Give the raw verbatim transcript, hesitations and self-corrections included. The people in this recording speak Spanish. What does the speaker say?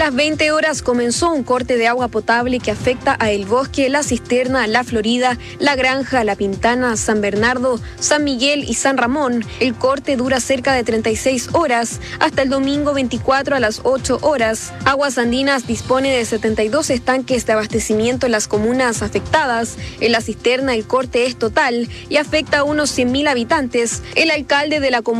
las veinte horas comenzó un corte de agua potable que afecta a El Bosque, La Cisterna, La Florida, La Granja, La Pintana, San Bernardo, San Miguel y San Ramón. El corte dura cerca de treinta y seis horas, hasta el domingo veinticuatro a las ocho horas. Aguas Andinas dispone de setenta y dos estanques de abastecimiento en las comunas afectadas. En La Cisterna el corte es total y afecta a unos cien mil habitantes. El alcalde de la comuna